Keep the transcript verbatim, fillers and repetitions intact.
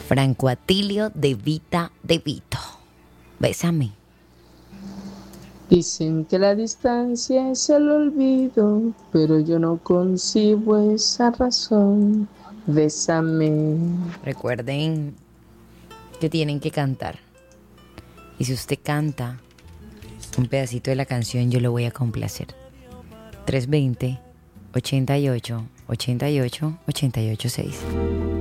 Franco Atilio de Vita de Vito. Bésame. Dicen que la distancia es el olvido, pero yo no concibo esa razón. Bésame. Recuerden que tienen que cantar. Y si usted canta un pedacito de la canción, yo lo voy a complacer. tres dos cero, ochenta y ocho, ochenta y ocho, ochenta y ocho seis.